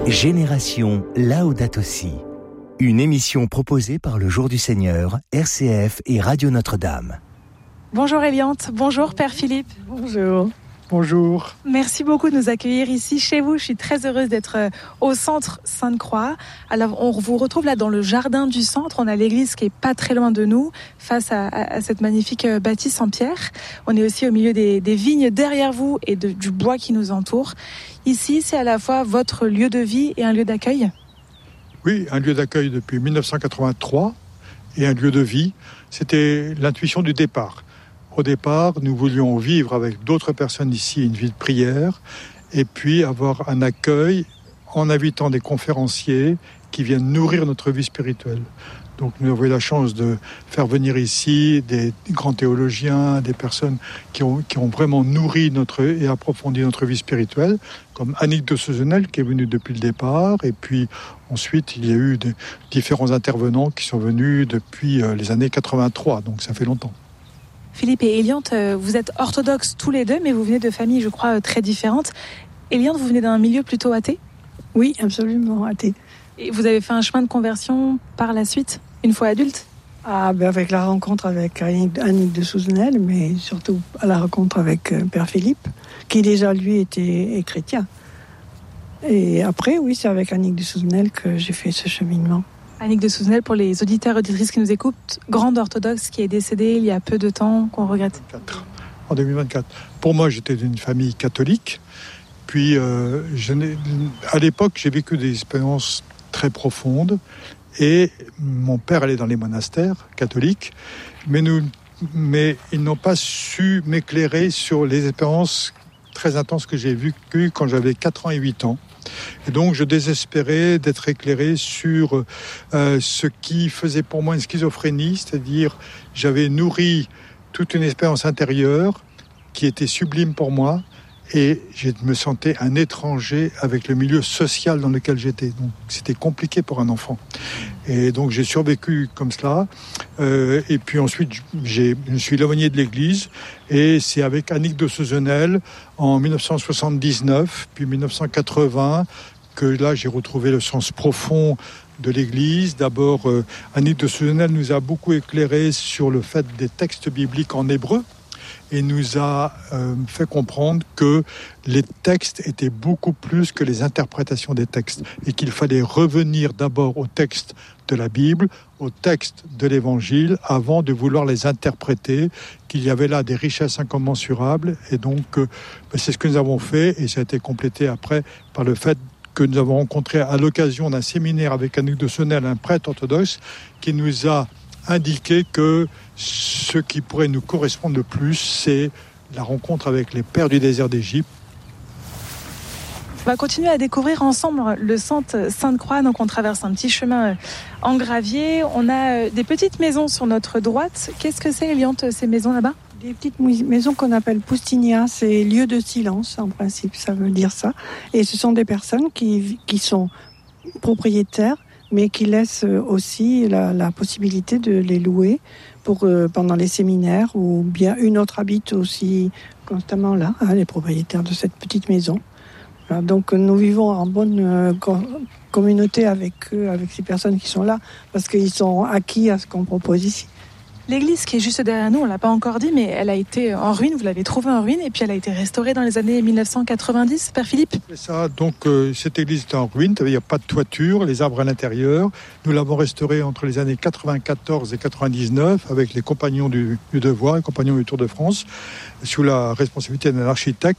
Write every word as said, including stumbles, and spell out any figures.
Génération Laudato Si. Une émission proposée par le Jour du Seigneur, R C F et Radio Notre-Dame. Bonjour Eliante, bonjour Père Philippe. Bonjour. Bonjour. Merci beaucoup de nous accueillir ici chez vous. Je suis très heureuse d'être au centre Sainte-Croix. Alors, on vous retrouve là dans le jardin du centre. On a l'église qui est pas très loin de nous, face à, à, à cette magnifique bâtisse en pierre. On est aussi au milieu des, des vignes derrière vous et de, du bois qui nous entoure. Ici, c'est à la fois votre lieu de vie et un lieu d'accueil ? Oui, un lieu d'accueil depuis dix-neuf cent quatre-vingt-trois et un lieu de vie. C'était l'intuition du départ. Au départ, nous voulions vivre avec d'autres personnes ici une vie de prière et puis avoir un accueil en invitant des conférenciers qui viennent nourrir notre vie spirituelle. Donc nous avons eu la chance de faire venir ici des grands théologiens, des personnes qui ont, qui ont vraiment nourri notre, et approfondi notre vie spirituelle, comme Annick de Souzenel qui est venue depuis le départ, et puis ensuite il y a eu des, différents intervenants qui sont venus depuis les années quatre-vingt-trois, donc ça fait longtemps. Philippe et Eliante, vous êtes orthodoxes tous les deux, mais vous venez de familles, je crois, très différentes. Eliante, vous venez d'un milieu plutôt athée ? Oui, absolument athée. Et vous avez fait un chemin de conversion par la suite, une fois adulte ? Ah, ben avec la rencontre avec Annick de Souzenel, mais surtout à la rencontre avec Père Philippe, qui déjà, lui, était est chrétien. Et après, oui, c'est avec Annick de Souzenel que j'ai fait ce cheminement. Annick de Souzenel, pour les auditeurs et auditrices qui nous écoutent, grande orthodoxe qui est décédée il y a peu de temps, qu'on regrette. En deux mille vingt-quatre. Pour moi, j'étais d'une famille catholique. Puis, euh, je n'ai, à l'époque, j'ai vécu des expériences très profondes. Et mon père allait dans les monastères catholiques. Mais, nous, mais ils n'ont pas su m'éclairer sur les expériences très intenses que j'ai vécues quand j'avais quatre ans et huit ans. Et donc je désespérais d'être éclairé sur euh, ce qui faisait pour moi une schizophrénie, c'est-à-dire j'avais nourri toute une expérience intérieure qui était sublime pour moi et je me sentais un étranger avec le milieu social dans lequel j'étais. Donc c'était compliqué pour un enfant. Et donc j'ai survécu comme cela. Euh, et puis ensuite j'ai, je me suis éloigné de l'église et c'est avec Annick de Souzenel en dix-neuf cent soixante-dix-neuf puis dix-neuf cent quatre-vingts que là j'ai retrouvé le sens profond de l'Église. D'abord, euh, Annick de Souzenel nous a beaucoup éclairé sur le fait des textes bibliques en hébreu et nous a euh, fait comprendre que les textes étaient beaucoup plus que les interprétations des textes et qu'il fallait revenir d'abord aux textes de la Bible, aux textes de l'Évangile, avant de vouloir les interpréter, qu'il y avait là des richesses incommensurables. Et donc, euh, ben c'est ce que nous avons fait et ça a été complété après par le fait que nous avons rencontré à l'occasion d'un séminaire avec Annick de Souzenel, un prêtre orthodoxe, qui nous a indiqué que ce qui pourrait nous correspondre le plus, c'est la rencontre avec les pères du désert d'Égypte. On va continuer à découvrir ensemble le centre Sainte-Croix. Donc on traverse un petit chemin en gravier. On a des petites maisons sur notre droite. Qu'est-ce que c'est, Eliante, ces maisons là-bas ? Des petites maisons qu'on appelle poustinia, c'est lieu de silence en principe, ça veut dire ça. Et ce sont des personnes qui, qui sont propriétaires, mais qui laissent aussi la, la possibilité de les louer pour, euh, pendant les séminaires, ou bien une autre habite aussi constamment là, hein, les propriétaires de cette petite maison. Voilà, donc nous vivons en bonne euh, co- communauté avec eux, avec ces personnes qui sont là, parce qu'ils sont acquis à ce qu'on propose ici. L'église qui est juste derrière nous, on ne l'a pas encore dit, mais elle a été en ruine, vous l'avez trouvée en ruine, et puis elle a été restaurée dans les années dix-neuf cent quatre-vingt-dix, Père Philippe. C'est ça, donc euh, cette église était en ruine, il n'y a pas de toiture, les arbres à l'intérieur. Nous l'avons restaurée entre les années quatre-vingt-quatorze et quatre-vingt-dix-neuf avec les compagnons du, du devoir, les compagnons du Tour de France, sous la responsabilité d'un architecte